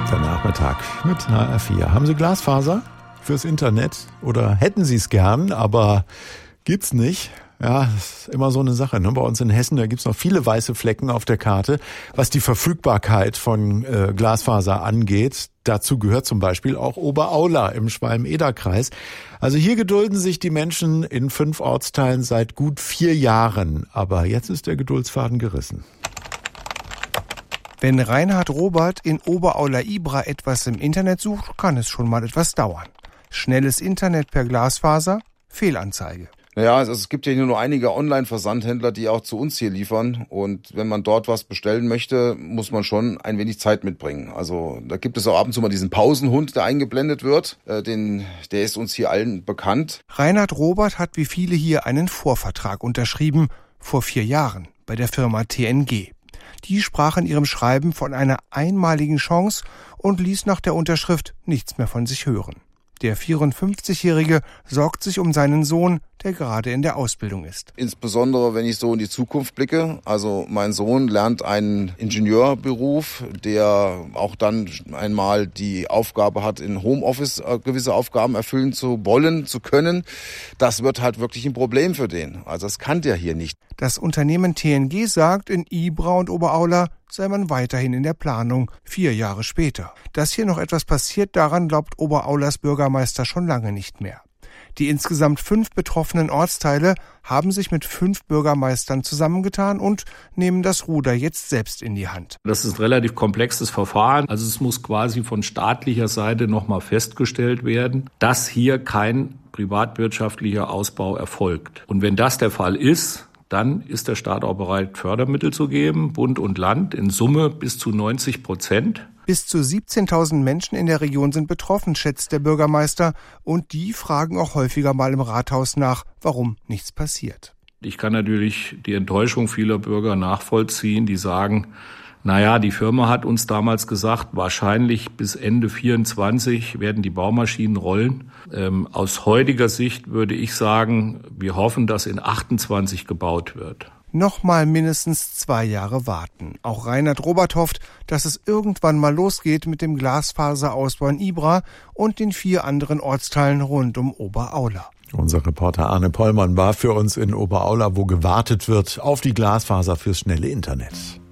Der Nachmittag mit HR4. Haben Sie Glasfaser fürs Internet oder hätten Sie es gern, aber gibt's nicht? Ja, das ist immer so eine Sache. Ne? Bei uns in Hessen, da gibt's noch viele weiße Flecken auf der Karte, was die Verfügbarkeit von Glasfaser angeht. Dazu gehört zum Beispiel auch Oberaula im Schwalm-Eder-Kreis. Also hier gedulden sich die Menschen in 5 Ortsteilen seit gut 4 Jahren. Aber jetzt ist der Geduldsfaden gerissen. Wenn Reinhard Robert in Oberaula-Ibra etwas im Internet sucht, kann es schon mal etwas dauern. Schnelles Internet per Glasfaser? Fehlanzeige. Naja, es gibt ja hier nur einige Online-Versandhändler, die auch zu uns hier liefern. Und wenn man dort was bestellen möchte, muss man schon ein wenig Zeit mitbringen. Also da gibt es auch ab und zu mal diesen Pausenhund, der eingeblendet wird. Der ist uns hier allen bekannt. Reinhard Robert hat wie viele hier einen Vorvertrag unterschrieben, vor 4 Jahren, bei der Firma TNG. Die sprach in ihrem Schreiben von einer einmaligen Chance und ließ nach der Unterschrift nichts mehr von sich hören. Der 54-Jährige sorgt sich um seinen Sohn, der gerade in der Ausbildung ist. Insbesondere, wenn ich so in die Zukunft blicke. Also mein Sohn lernt einen Ingenieurberuf, der auch dann einmal die Aufgabe hat, in Homeoffice gewisse Aufgaben erfüllen zu wollen, zu können. Das wird halt wirklich ein Problem für den. Also das kann der hier nicht. Das Unternehmen TNG sagt, in Ibra und Oberaula sei man weiterhin in der Planung, 4 Jahre später. Dass hier noch etwas passiert, daran glaubt Oberaulas Bürgermeister schon lange nicht mehr. Die insgesamt 5 betroffenen Ortsteile haben sich mit 5 Bürgermeistern zusammengetan und nehmen das Ruder jetzt selbst in die Hand. Das ist ein relativ komplexes Verfahren. Also es muss quasi von staatlicher Seite nochmal festgestellt werden, dass hier kein privatwirtschaftlicher Ausbau erfolgt. Und wenn das der Fall ist, dann ist der Staat auch bereit, Fördermittel zu geben, Bund und Land, in Summe bis zu 90%. Bis zu 17.000 Menschen in der Region sind betroffen, schätzt der Bürgermeister. Und die fragen auch häufiger mal im Rathaus nach, warum nichts passiert. Ich kann natürlich die Enttäuschung vieler Bürger nachvollziehen, die sagen, naja, die Firma hat uns damals gesagt, wahrscheinlich bis Ende 24 werden die Baumaschinen rollen. Aus heutiger Sicht würde ich sagen, wir hoffen, dass in 28 gebaut wird. Nochmal mindestens 2 Jahre warten. Auch Reinhard Robert hofft, dass es irgendwann mal losgeht mit dem Glasfaserausbau in Ibra und den 4 anderen Ortsteilen rund um Oberaula. Unser Reporter Arne Pollmann war für uns in Oberaula, wo gewartet wird auf die Glasfaser fürs schnelle Internet.